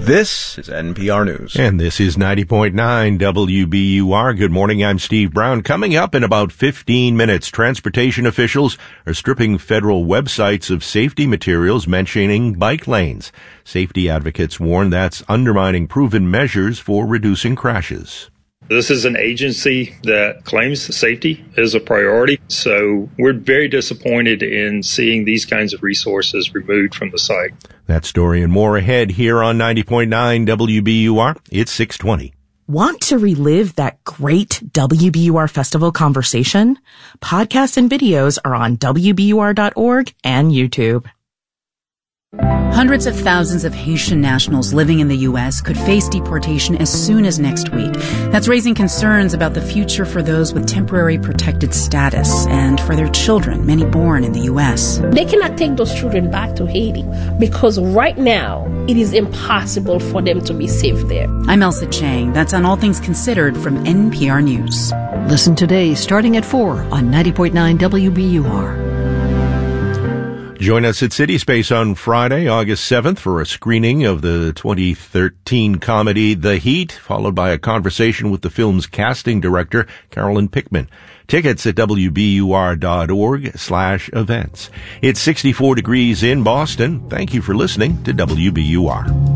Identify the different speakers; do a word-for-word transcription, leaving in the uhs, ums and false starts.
Speaker 1: This is N P R News.
Speaker 2: And this is ninety point nine W B U R. Good morning, I'm Steve Brown. Coming up in about fifteen minutes, transportation officials are stripping federal websites of safety materials mentioning bike lanes. Safety advocates warn that's undermining proven measures for reducing crashes.
Speaker 3: This is an agency that claims safety is a priority, so we're very disappointed in seeing these kinds of resources removed from the site.
Speaker 2: That story and more ahead here on ninety point nine W B U R. It's six twenty.
Speaker 4: Want to relive that great W B U R festival conversation? Podcasts and videos are on W B U R dot org and YouTube.
Speaker 5: Hundreds of thousands of Haitian nationals living in the U S could face deportation as soon as next week. That's raising concerns about the future for those with temporary protected status and for their children, many born in the U S.
Speaker 6: They cannot take those children back to Haiti because right now it is impossible for them to be safe there.
Speaker 5: I'm Elsa Chang. That's on All Things Considered from N P R News.
Speaker 7: Listen today starting at four on ninety point nine W B U R.
Speaker 2: Join us at City Space on Friday, August seventh, for a screening of the twenty thirteen comedy The Heat, followed by a conversation with the film's casting director, Carolyn Pickman. Tickets at W B U R dot org slash events. It's sixty-four degrees in Boston. Thank you for listening to W B U R.